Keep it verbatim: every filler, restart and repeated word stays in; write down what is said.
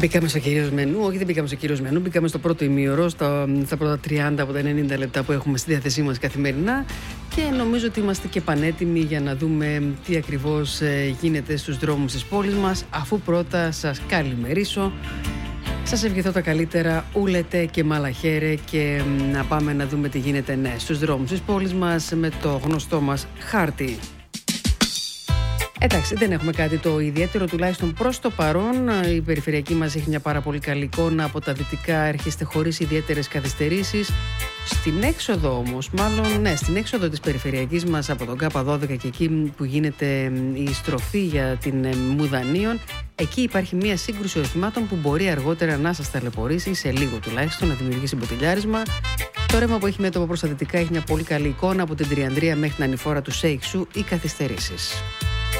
Μπήκαμε στο κυρίως μενού, όχι δεν μπήκαμε στο κυρίως μενού, μπήκαμε στο πρώτο ημίωρο, στα, στα πρώτα τριάντα από τα ενενήντα λεπτά που έχουμε στη διάθεσή μας καθημερινά και νομίζω ότι είμαστε και πανέτοιμοι για να δούμε τι ακριβώς γίνεται στους δρόμους της πόλης μας, αφού πρώτα σας καλημερίσω, σας ευχηθώ τα καλύτερα, ούλετε και μαλαχέρε και να πάμε να δούμε τι γίνεται ναι, στους δρόμους της πόλης μας με το γνωστό μας χάρτη. Εντάξει, δεν έχουμε κάτι το ιδιαίτερο, τουλάχιστον προς το παρόν. Η περιφερειακή μας έχει μια πάρα πολύ καλή εικόνα. Από τα δυτικά έρχεστε χωρίς ιδιαίτερες καθυστερήσεις. Στην έξοδο όμως, μάλλον ναι, στην έξοδο της περιφερειακής μας από τον Κάπα δώδεκα και εκεί που γίνεται η στροφή για την Μουδανίων, εκεί υπάρχει μια σύγκρουση οχημάτων που μπορεί αργότερα να σας ταλαιπωρήσει, σε λίγο τουλάχιστον, να δημιουργήσει μποτιλιάρισμα. Το ρεύμα που έχει μέτωπο προς τα δυτικά έχει μια πολύ καλή εικόνα από την Τριανδρία μέχρι την ανηφόρα του Σέιξου ή καθυστερήσεις.